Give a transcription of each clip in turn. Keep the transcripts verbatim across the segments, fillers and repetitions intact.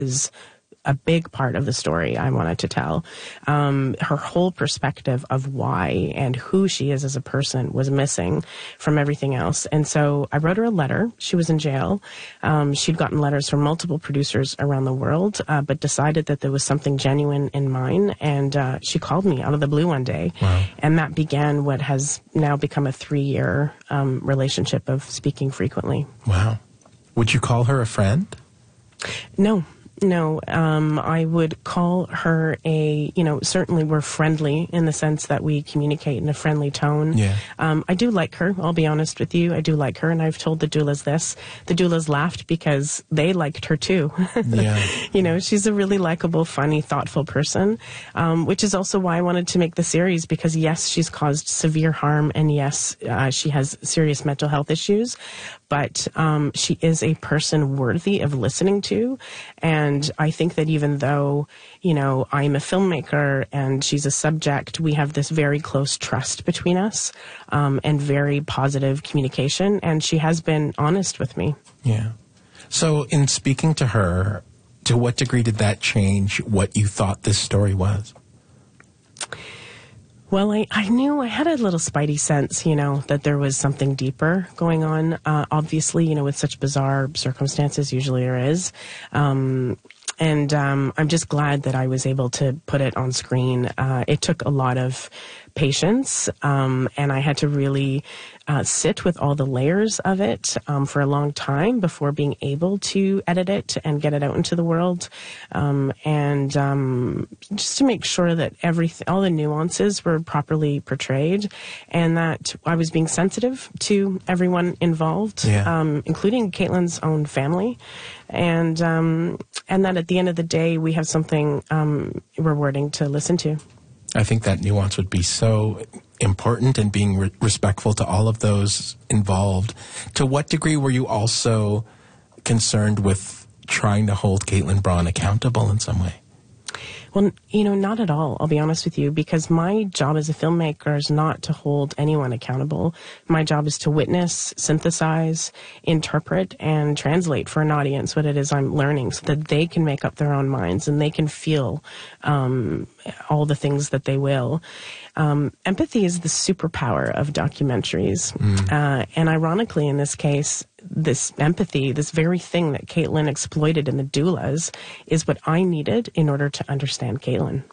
is a big part of the story I wanted to tell. Um, her whole perspective of why and who she is as a person was missing from everything else. And so I wrote her a letter. She was in jail. Um, she'd gotten letters from multiple producers around the world, uh, but decided that there was something genuine in mine. And uh, she called me out of the blue one day. Wow. And that began what has now become a three-year um, relationship of speaking frequently. Wow. Would you call her a friend? No. No, um, I would call her a, you know, certainly we're friendly in the sense that we communicate in a friendly tone. Yeah. Um, I do like her, I'll be honest with you. I do like her, and I've told the doulas this. The doulas laughed because they liked her too. Yeah. You know, she's a really likable, funny, thoughtful person, um, which is also why I wanted to make the series, because yes, she's caused severe harm, and yes, uh, she has serious mental health issues, but um, she is a person worthy of listening to. And I think that even though, you know, I'm a filmmaker and she's a subject, we have this very close trust between us, um, and very positive communication. And she has been honest with me. Yeah. So in speaking to her, to what degree did that change what you thought this story was? Well, I, I knew I had a little spidey sense, you know, that there was something deeper going on. Uh, obviously, you know, with such bizarre circumstances, usually there is. Um, and um, I'm just glad that I was able to put it on screen. Uh, it took a lot of patience, um, and I had to really uh, sit with all the layers of it um, for a long time before being able to edit it and get it out into the world, um, and um, just to make sure that everything, all the nuances were properly portrayed, and that I was being sensitive to everyone involved, yeah. um, including Caitlin's own family, and um, and that at the end of the day we have something um, rewarding to listen to. I think that nuance would be so important, and being re- respectful to all of those involved. To what degree were you also concerned with trying to hold Caitlin Braun accountable in some way? Well, you know, not at all, I'll be honest with you, because my job as a filmmaker is not to hold anyone accountable. My job is to witness, synthesize, interpret, and translate for an audience what it is I'm learning, so that they can make up their own minds and they can feel um, all the things that they will. Um, empathy is the superpower of documentaries. Mm. Uh, and ironically, in this case, this empathy, this very thing that Caitlin exploited in the doulas, is what I needed in order to understand Caitlin.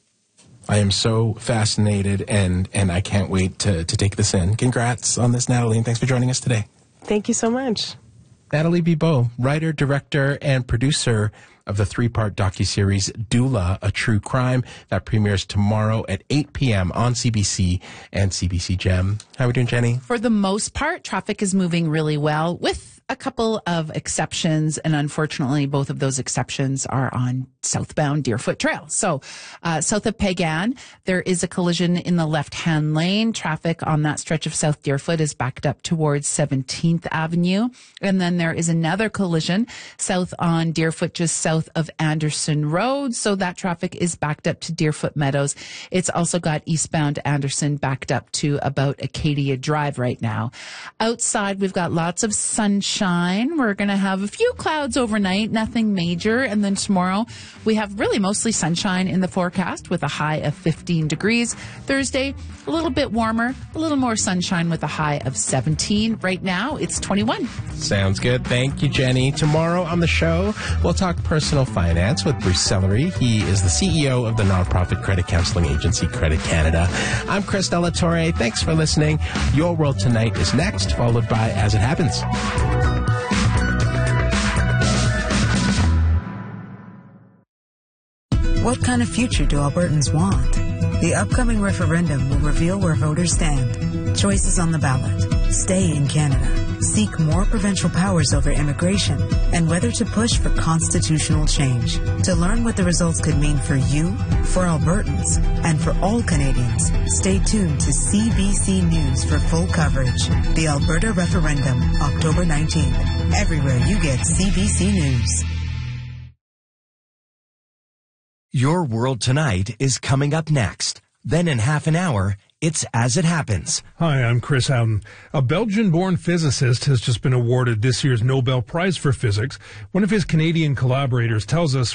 I am so fascinated, and, and I can't wait to, to take this in. Congrats on this, Natalie, and thanks for joining us today. Thank you so much. Natalie Bibeau, writer, director, and producer of the three-part docuseries Doula, A True Crime, that premieres tomorrow at eight p.m. on C B C and C B C Gem. How are we doing, Jenny? For the most part, traffic is moving really well, with a couple of exceptions, and unfortunately, both of those exceptions are on southbound Deerfoot Trail. So, uh, south of Pagan, there is a collision in the left-hand lane. Traffic on that stretch of South Deerfoot is backed up towards seventeenth Avenue. And then there is another collision south on Deerfoot, just south of Anderson Road. So that traffic is backed up to Deerfoot Meadows. It's also got eastbound Anderson backed up to about Acadia Drive right now. Outside, we've got lots of sunshine. We're going to have a few clouds overnight, nothing major. And then tomorrow, we have really mostly sunshine in the forecast with a high of fifteen degrees. Thursday, a little bit warmer, a little more sunshine with a high of seventeen. Right now, it's twenty-one. Sounds good. Thank you, Jenny. Tomorrow on the show, we'll talk personal finance with Bruce Sellery. He is the C E O of the nonprofit credit counseling agency Credit Canada. I'm Chris Delatorre. Thanks for listening. Your World Tonight is next, followed by As It Happens. What kind of future do Albertans want? The upcoming referendum will reveal where voters stand. Choices on the ballot: stay in Canada, seek more provincial powers over immigration, and whether to push for constitutional change. To learn what the results could mean for you, for Albertans, and for all Canadians, stay tuned to C B C News for full coverage. The Alberta Referendum, October nineteenth. Everywhere you get C B C News. Your World Tonight is coming up next. Then in half an hour, It's As It Happens. Hi, I'm Chris Howden. A Belgian-born physicist has just been awarded this year's Nobel Prize for Physics. One of his Canadian collaborators tells us